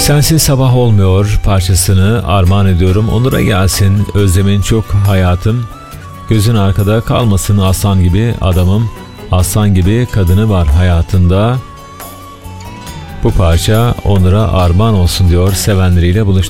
Sensiz sabah olmuyor parçasını armağan ediyorum. Onur'a gelsin, özlemin çok hayatım. Gözün arkada kalmasın, aslan gibi adamım. Aslan gibi kadını var hayatında. Bu parça Onur'a armağan olsun diyor, sevenleriyle buluştu.